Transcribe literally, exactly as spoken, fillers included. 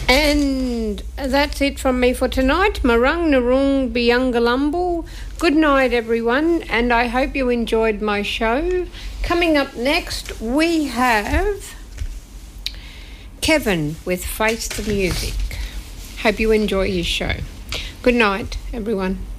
And that's it from me for tonight. Marung Narung Biungalumbu. Good night, everyone, and I hope you enjoyed my show. Coming up next, we have Kevin with Face the Music. Hope you enjoy his show. Good night, everyone.